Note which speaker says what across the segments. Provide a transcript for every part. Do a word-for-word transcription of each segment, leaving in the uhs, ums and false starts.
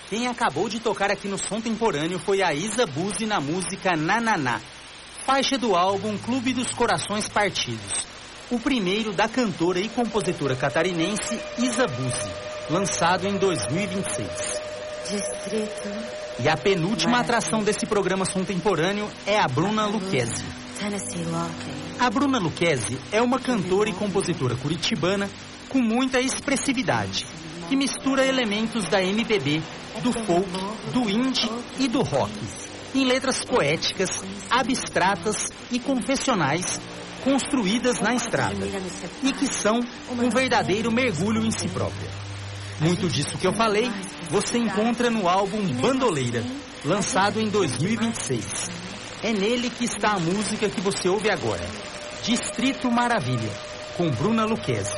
Speaker 1: Quem acabou de tocar aqui no Som Temporâneo foi a Isa Buzzi na música Nananá, faixa do álbum Clube dos Corações Partidos, o primeiro da cantora e compositora catarinense Isa Buzzi, lançado em dois mil e vinte e seis.
Speaker 2: Distrito.
Speaker 1: E a penúltima atração desse programa Som Temporâneo é a Bruna Lucchesi. A Bruna Lucchesi é uma cantora e compositora curitibana com muita expressividade, que mistura elementos da M P B, do folk, do indie e do rock, em letras poéticas, abstratas e confessionais, construídas na estrada, e que são um verdadeiro mergulho em si própria. Muito disso que eu falei, você encontra no álbum Bandoleira, lançado em dois mil e vinte e seis. É nele que está a música que você ouve agora, Distrito Maravilha, com Bruna Lucchesi.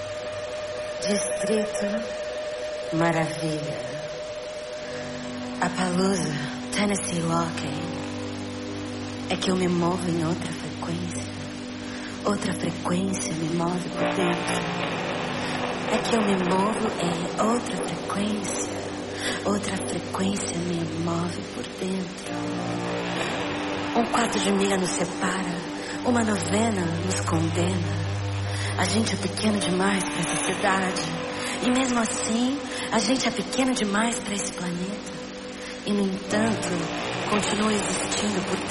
Speaker 2: Distrito Maravilha. Appaloosa, Tennessee Walking. É que eu me movo em outra frequência. Outra frequência me move por dentro. É que eu me movo em outra frequência. Outra frequência me move por dentro. Um quarto de milha nos separa. Uma novena nos condena. A gente é pequeno demais para essa cidade. E mesmo assim, a gente é pequeno demais para esse planeta. E no entanto, continua existindo por